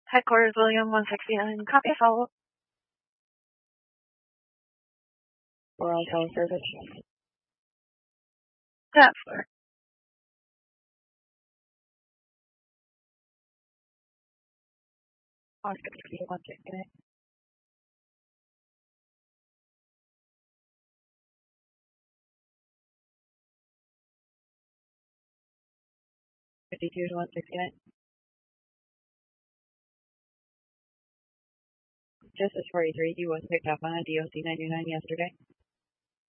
Headquarters William 169. Copy of follow-up. We're on phone service. That floor. Oscar 168. $52 to 168. Justice 43, you was picked up on a DOC 99 yesterday.